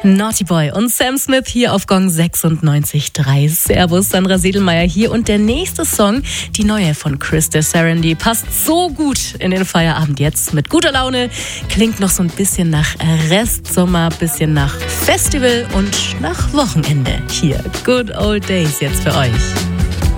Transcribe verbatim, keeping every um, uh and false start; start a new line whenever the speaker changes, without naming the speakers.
Naughty Boy und Sam Smith hier auf Gong sechsundneunzig Komma drei. Servus, Sandra Sedelmeier hier und der nächste Song, die neue von Chris de Serendy, passt so gut in den Feierabend jetzt mit guter Laune, klingt noch so ein bisschen nach Restsommer, bisschen nach Festival und nach Wochenende. Hier, Good Old Days jetzt für euch.